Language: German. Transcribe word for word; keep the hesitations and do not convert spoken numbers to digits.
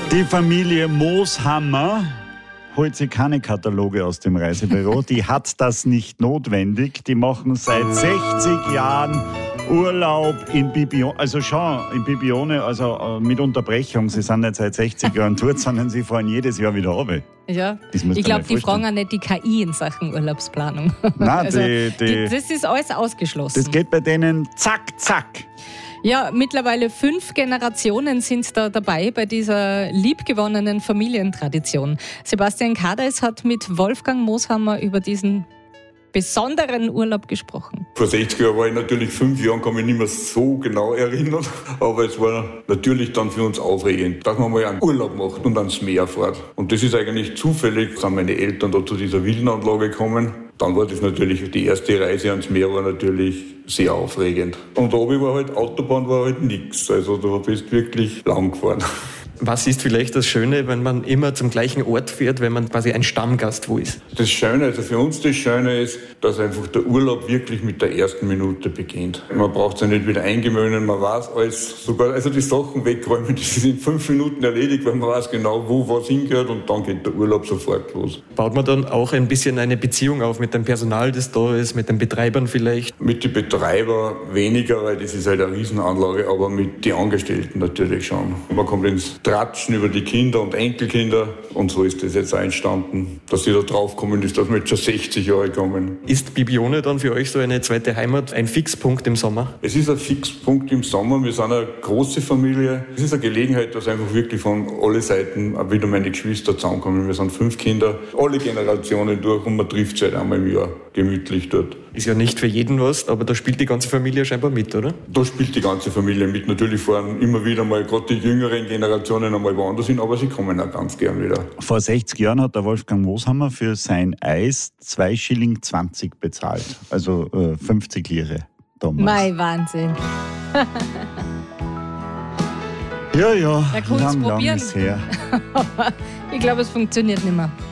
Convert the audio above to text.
Die Familie Mooshammer holt sich keine Kataloge aus dem Reisebüro. Die hat das nicht notwendig. Die machen seit sechzig Jahren Urlaub in Bibione, also schon in Bibione, also mit Unterbrechung. Sie sind nicht seit sechzig Jahren dort, sondern sie fahren jedes Jahr wieder runter. Ja, ich glaube, die fragen auch nicht die K I in Sachen Urlaubsplanung. Nein, also, die, die, die, das ist alles ausgeschlossen. Das geht bei denen zack, zack. Ja, mittlerweile fünf Generationen sind da dabei bei dieser liebgewonnenen Familientradition. Sebastian Kadeis hat mit Wolfgang Mooshammer über diesen besonderen Urlaub gesprochen. Vor sechzig Jahren war ich natürlich fünf Jahren, kann mich nicht mehr so genau erinnern, aber es war natürlich dann für uns aufregend, dass man mal einen Urlaub macht und ans Meer fährt. Und das ist eigentlich zufällig, sind meine Eltern da zu dieser Villenanlage gekommen. Dann war das natürlich, die erste Reise ans Meer war natürlich sehr aufregend. Und oben war halt, Autobahn war halt nichts, also da bist du wirklich lang gefahren. Was ist vielleicht das Schöne, wenn man immer zum gleichen Ort fährt, wenn man quasi ein Stammgast wo ist? Das Schöne, also für uns das Schöne ist, dass einfach der Urlaub wirklich mit der ersten Minute beginnt. Man braucht sich nicht wieder eingewöhnen, man weiß alles, sogar also die Sachen wegräumen, das ist in fünf Minuten erledigt, weil man weiß genau, wo was hingehört und dann geht der Urlaub sofort los. Baut man dann auch ein bisschen eine Beziehung auf mit dem Personal, das da ist, mit den Betreibern vielleicht? Mit den Betreibern weniger, weil das ist halt eine Riesenanlage, aber mit den Angestellten natürlich schon. Man kommt ins Tratschen über die Kinder und Enkelkinder und so ist das jetzt auch entstanden, dass sie da drauf kommen ist, dass wir jetzt schon sechzig Jahre kommen. Ist Bibione dann für euch so eine zweite Heimat, ein Fixpunkt im Sommer? Es ist ein Fixpunkt im Sommer, wir sind eine große Familie. Es ist eine Gelegenheit, dass einfach wirklich von allen Seiten auch wieder meine Geschwister zusammenkommen. Wir sind fünf Kinder, alle Generationen durch und man trifft sich halt einmal im Jahr gemütlich dort. Ist ja nicht für jeden was, aber da spielt die ganze Familie scheinbar mit, oder? Da spielt die ganze Familie mit. Natürlich fahren immer wieder mal gerade die jüngeren Generationen einmal woanders hin, aber sie kommen auch ganz gern wieder. Vor sechzig Jahren hat der Wolfgang Mooshammer für sein Eis zwei Schilling zwanzig bezahlt. Also äh, fünfzig Lire damals. Mei, Wahnsinn. Ja, ja, Da kannst lang, du lang probieren. ist her. Ich glaube, es funktioniert nicht mehr.